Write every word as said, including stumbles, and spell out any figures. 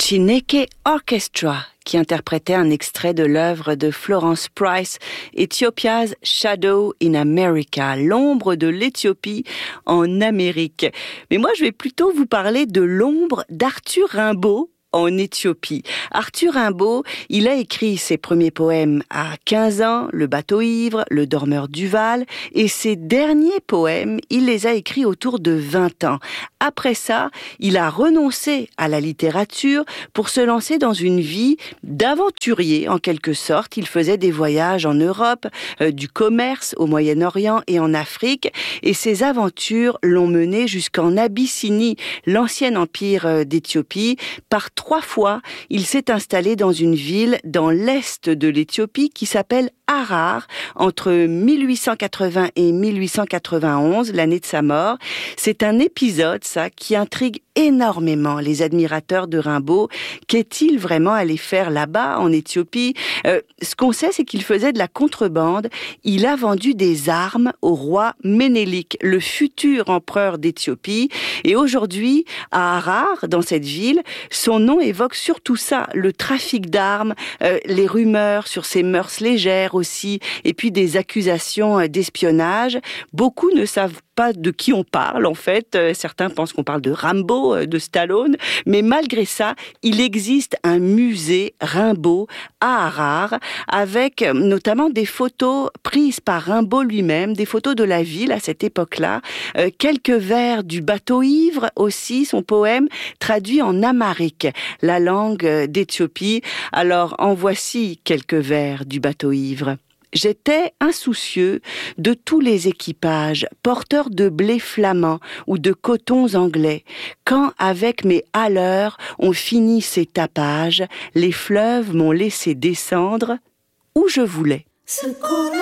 Chineke Orchestra, qui interprétait un extrait de l'œuvre de Florence Price, Ethiopia's Shadow in America, l'ombre de l'Éthiopie en Amérique. Mais moi, je vais plutôt vous parler de l'ombre d'Arthur Rimbaud en Éthiopie. Arthur Rimbaud, il a écrit ses premiers poèmes à quinze ans, Le bateau ivre, Le dormeur du Val, et ses derniers poèmes, il les a écrits autour de vingt ans. Après ça, il a renoncé à la littérature pour se lancer dans une vie d'aventurier, en quelque sorte. Il faisait des voyages en Europe, euh, du commerce au Moyen-Orient et en Afrique, et ses aventures l'ont mené jusqu'en Abyssinie, l'ancien empire d'Éthiopie. Par trois fois, il s'est installé dans une ville dans l'est de l'Éthiopie qui s'appelle Harar, entre mille huit cent quatre-vingts et mille huit cent quatre-vingt-onze, l'année de sa mort. C'est un épisode, ça, qui intrigue énormément les admirateurs de Rimbaud. Qu'est-il vraiment allé faire là-bas, en Éthiopie ? euh, Ce qu'on sait, c'est qu'il faisait de la contrebande. Il a vendu des armes au roi Ménélik, le futur empereur d'Éthiopie. Et aujourd'hui, à Harar, dans cette ville, son nom évoque surtout ça, le trafic d'armes, euh, les rumeurs sur ses mœurs légères aussi, et puis des accusations d'espionnage. Beaucoup ne savent pas de qui on parle, en fait. Euh, certains pensent qu'on parle de Rambo, euh, de Stallone, mais malgré ça, il existe un musée Rimbaud à Harar, avec euh, notamment des photos prises par Rimbaud lui-même, des photos de la ville à cette époque-là, euh, quelques vers du bateau ivre aussi, son poème traduit en amharique, la langue d'Éthiopie. Alors, en voici quelques vers du bateau ivre. J'étais insoucieux de tous les équipages, porteurs de blé flamand ou de cotons anglais, quand avec mes haleurs on finit ces tapages, les fleuves m'ont laissé descendre où je voulais. Ce qu'on